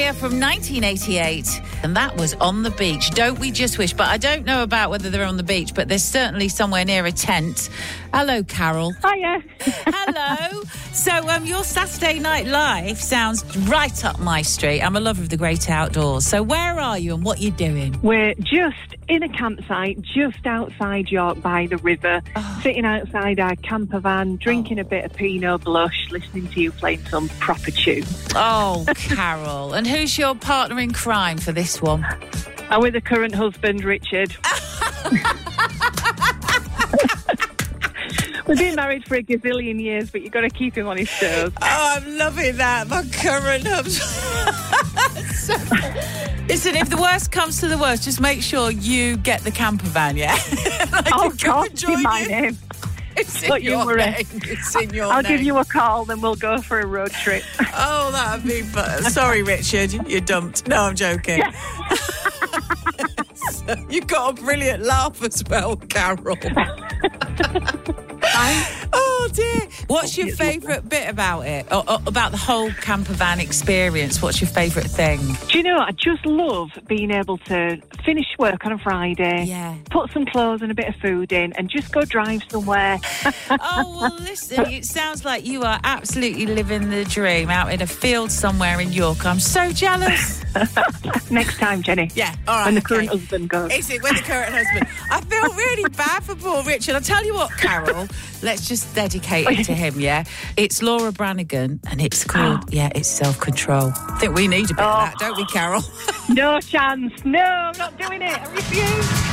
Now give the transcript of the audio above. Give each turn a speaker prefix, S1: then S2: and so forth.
S1: Sia from 1988, and that was On the Beach. Don't we just wish? But I don't know about whether they're on the beach, but they're certainly somewhere near a tent. Hello, Carol.
S2: Hiya.
S1: Hello. So your Saturday Night Live sounds right up my street. I'm a lover of the great outdoors. So where are you and what are you doing?
S2: We're just in a campsite just outside York by the river, sitting outside our camper van, drinking a bit of Pinot Blush, listening to you playing some proper tune.
S1: Oh, Carol. And who's your partner in crime for this one?
S2: I'm with the current husband, Richard. We've been married for a gazillion years, but you've got to keep him on his toes.
S1: Oh, I'm loving that. My current husband. Listen, if the worst comes to the worst, just make sure you get the camper van, yeah?
S2: Oh, God, it's in my name.
S1: It's in your name. It's in your name.
S2: I'll give you a call, then we'll go for a road trip.
S1: Oh, that'd be fun. Sorry, Richard, you're dumped. No, I'm joking.
S2: Yeah.
S1: You've got a brilliant laugh as well, Carol. Oh, dear. What's your favourite bit about it? Or about the whole camper van experience? What's your favourite thing?
S2: Do you know, I just love being able to finish work on a Friday, put some clothes and a bit of food in, and just go drive somewhere.
S1: Oh, well, listen, it sounds like you are absolutely living the dream out in a field somewhere in York. I'm so jealous.
S2: Next time, Jenny.
S1: Yeah, all right.
S2: When the current husband goes.
S1: Is it when the current husband? I feel really bad for poor Richard. I'll tell you what, Carol, let's just dedicate it to him, yeah? It's Laura Branigan, and it's called, it's Self-Control. I think we need a bit of that, don't we, Carol?
S2: No chance. No, I'm not doing it. I refuse.